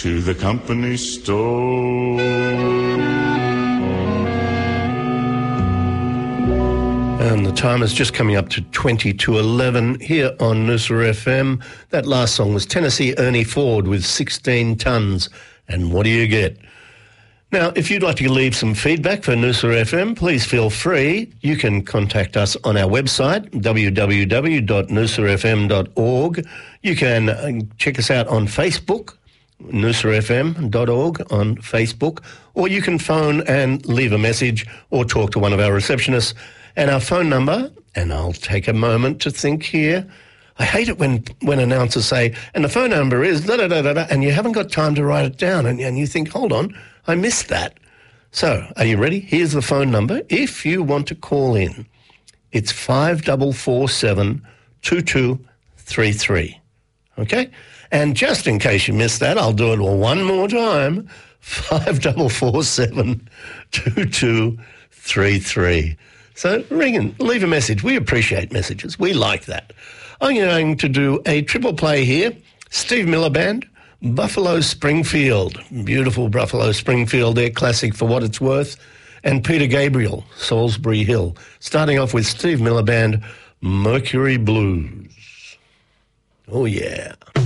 to the company store. And the time is just coming up to 20 to 11 here on Noosa FM. That last song was Tennessee Ernie Ford with 16 Tons. And what do you get? Now, if you'd like to leave some feedback for Noosa FM, please feel free. You can contact us on our website, www.noosafm.org. You can check us out on Facebook, noosafm.org on Facebook, or you can phone and leave a message or talk to one of our receptionists. And our phone number, and I'll take a moment to think here. I hate it when announcers say, and the phone number is da-da-da-da-da, and you haven't got time to write it down, and you think, hold on, I missed that. So, are you ready? Here's the phone number. If you want to call in, it's 5447-2233. Okay? And just in case you missed that, I'll do it one more time. 5447-2233. So ring in, leave a message. We appreciate messages. We like that. I'm going to do a triple play here. Steve Miller Band, Buffalo Springfield. Beautiful Buffalo Springfield, their classic For What It's Worth. And Peter Gabriel, Salisbury Hill. Starting off with Steve Miller Band, Mercury Blues. Oh, yeah.